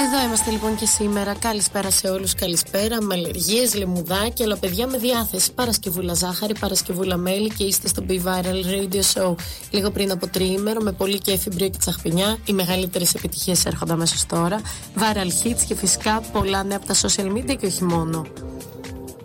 Εδώ είμαστε λοιπόν και σήμερα. Καλησπέρα σε όλους, καλησπέρα. Με αλλεργίες, λαιμουδάκια, αλλά παιδιά με διάθεση. Παρασκευούλα ζάχαρη, Παρασκευούλα μέλι και είστε στο Be Viral Radio Show. Λίγο πριν από τριήμερο, με πολύ κέφι, μπρίο και τσαχπινιά. Οι μεγαλύτερες επιτυχίες έρχονται αμέσως τώρα. Viral hits και φυσικά πολλά νέα από τα social media και όχι μόνο.